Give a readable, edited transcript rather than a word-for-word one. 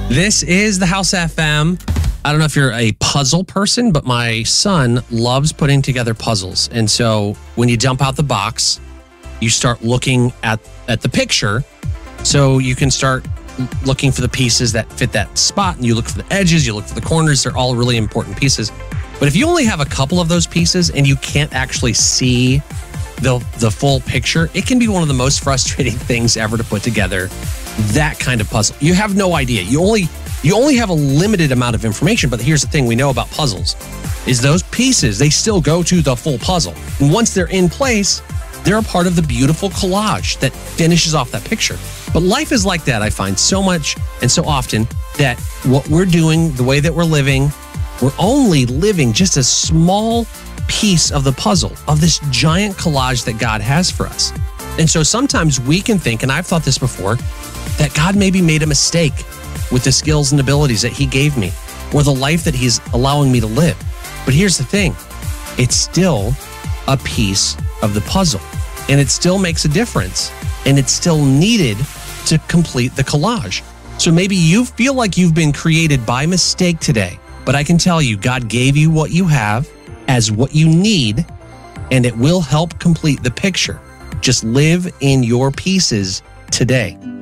This is the House FM. I don't know if you're a puzzle person, but my son loves putting together puzzles. And so when you jump out the box, you start looking at the picture. So you can start looking for the pieces that fit that spot, and you look for the edges, you look for the corners. They're all really important pieces. But if you only have a couple of those pieces and you can't actually see the full picture, it can be one of the most frustrating things ever to put together that kind of puzzle. You have no idea. You only have a limited amount of information, but here's the thing we know about puzzles is those pieces, they still go to the full puzzle. And once they're in place, they're a part of the beautiful collage that finishes off that picture. But life is like that, I find so much and so often, that what we're doing, the way that we're living, we're only living just a small piece of the puzzle of this giant collage that God has for us. And so sometimes we can think, and I've thought this before, that God maybe made a mistake with the skills and abilities that he gave me or the life that he's allowing me to live. But here's the thing, it's still a piece of the puzzle, and it still makes a difference, and it's still needed to complete the collage. So maybe you feel like you've been created by mistake today, but I can tell you, God gave you what you have as what you need, and it will help complete the picture. Just live in your pieces today.